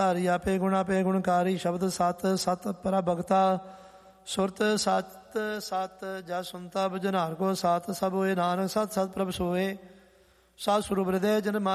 ਹਰਿ ਆਪੇ ਗੁਣਕਾਰੀ ਸ਼ਬਦ ਸਤ ਸਤ ਪਰਾ ਭਗਤਾ ਸੁਰਤ ਸਤ ਸਤ ਜਸ ਸੁਨਤਾ ਬੁਝਨਾਰ ਕੋ ਸਤ ਸਭ ਹੋਏ ਨਾਨਕ ਸਤ ਸਤ ਪ੍ਰਭ ਸੋਏ ਸਤ ਸੁਰ ਬਿਰਦੇ ਜਨ